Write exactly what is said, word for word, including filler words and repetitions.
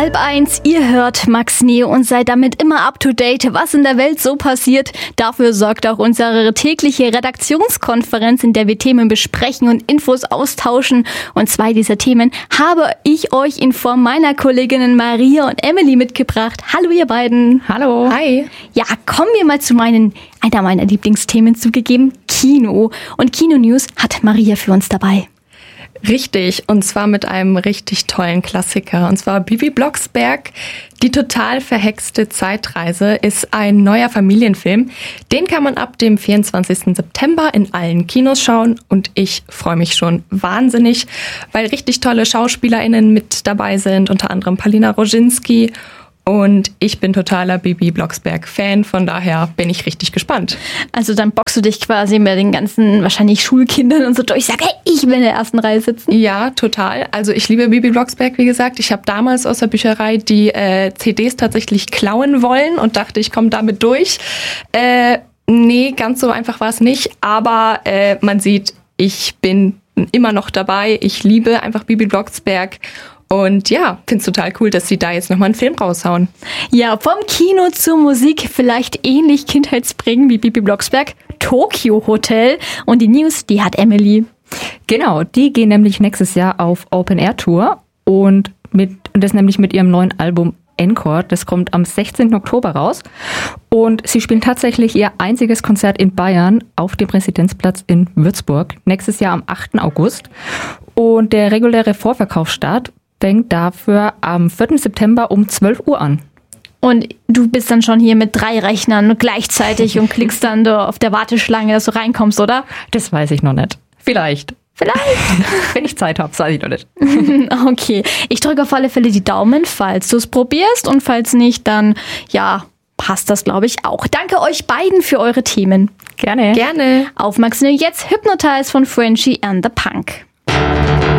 Halb eins, ihr hört Max Neo und seid damit immer up to date, was in der Welt so passiert. Dafür sorgt auch unsere tägliche Redaktionskonferenz, in der wir Themen besprechen und Infos austauschen. Und zwei dieser Themen habe ich euch in Form meiner Kolleginnen Maria und Emily mitgebracht. Hallo ihr beiden. Hallo. Hi. Ja, kommen wir mal zu meinen, einer meiner Lieblingsthemen zugegeben, Kino. Und Kino-News hat Maria für uns dabei. Richtig, und zwar mit einem richtig tollen Klassiker. Und zwar Bibi Blocksberg, die total verhexte Zeitreise, ist ein neuer Familienfilm. Den kann man ab dem vierundzwanzigsten September in allen Kinos schauen. Und ich freue mich schon wahnsinnig, weil richtig tolle SchauspielerInnen mit dabei sind, unter anderem Paulina Roginski. Und ich bin totaler Bibi Blocksberg-Fan, von daher bin ich richtig gespannt. Also dann boxst du dich quasi mit den ganzen wahrscheinlich Schulkindern und so durch. Ich sage, hey, ich will in der ersten Reihe sitzen. Ja, total. Also ich liebe Bibi Blocksberg, wie gesagt. Ich habe damals aus der Bücherei die äh, C Ds tatsächlich klauen wollen und dachte, ich komme damit durch. Äh, nee, ganz so einfach war es nicht. Aber äh, man sieht, ich bin immer noch dabei. Ich liebe einfach Bibi Blocksberg. Und ja, finde es total cool, dass sie da jetzt nochmal einen Film raushauen. Ja, vom Kino zur Musik, vielleicht ähnlich kindheitsbringend wie Bibi Blocksberg, Tokyo Hotel. Und die News, die hat Emily. Genau, die gehen nämlich nächstes Jahr auf Open-Air-Tour und mit und das nämlich mit ihrem neuen Album Encore. Das kommt am sechzehnten Oktober raus. Und sie spielen tatsächlich ihr einziges Konzert in Bayern auf dem Residenzplatz in Würzburg. Nächstes Jahr am achten August. Und der reguläre Vorverkaufsstart fängt dafür am vierten September um zwölf Uhr an. Und du bist dann schon hier mit drei Rechnern gleichzeitig und klickst dann da auf der Warteschlange, dass du reinkommst, oder? Das weiß ich noch nicht. Vielleicht. Vielleicht. Wenn ich Zeit habe, weiß ich noch nicht. Okay, ich drücke auf alle Fälle die Daumen, falls du es probierst. Und falls nicht, dann ja, passt das, glaube ich, auch. Danke euch beiden für eure Themen. Gerne. Gerne. Auf Max Neo jetzt Hypnotize von Frenchie and the Punk.